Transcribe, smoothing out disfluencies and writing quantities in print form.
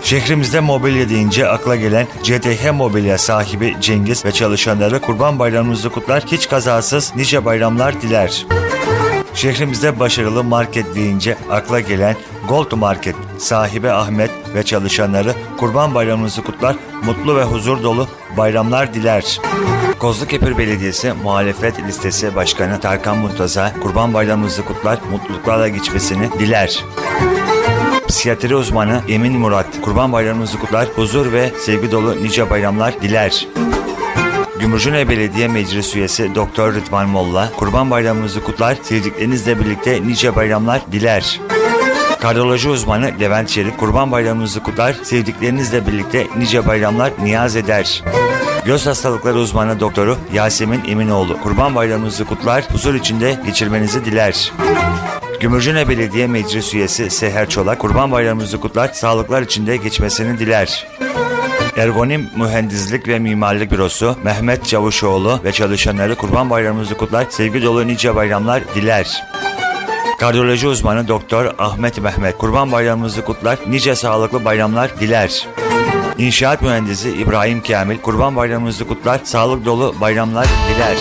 Şehrimizde mobilya deyince akla gelen CTH Mobilya sahibi Cengiz ve çalışanları Kurban Bayramınızı kutlar, hiç kazasız nice bayramlar diler. Şehrimizde başarılı market deyince akla gelen Gold Market sahibi Ahmet ve çalışanları Kurban Bayramınızı kutlar, mutlu ve huzur dolu bayramlar diler. Kozlukepir Belediyesi Muhalefet Listesi Başkanı Tarkan Muntaza Kurban Bayramınızı kutlar, mutluluklarla geçmesini diler. Psikiyatri uzmanı Emin Murat Kurban Bayramınızı kutlar, huzur ve sevgi dolu nice bayramlar diler. Gümrücüne Belediye Meclis Üyesi Doktor Rıdvan Molla Kurban Bayramınızı kutlar, sevdiklerinizle birlikte nice bayramlar diler. Kardiyoloji uzmanı Levent Şerif Kurban Bayramınızı kutlar, sevdiklerinizle birlikte nice bayramlar niyaz eder. Göz hastalıkları uzmanı doktoru Yasemin Eminoğlu Kurban Bayramınızı kutlar, huzur içinde geçirmenizi diler. Gümrücüne Belediye Meclis Üyesi Seher Çolak Kurban Bayramınızı kutlar, sağlıklar içinde geçmesini diler. Ergonim Mühendislik ve Mimarlık Bürosu Mehmet Çavuşoğlu ve çalışanları Kurban Bayramınızı kutlar, sevgi dolu nice bayramlar diler. Kardiyoloji uzmanı Doktor Ahmet Mehmet Kurban Bayramınızı kutlar, nice sağlıklı bayramlar diler. İnşaat mühendisi İbrahim Kamil Kurban Bayramınızı kutlar, sağlık dolu bayramlar diler.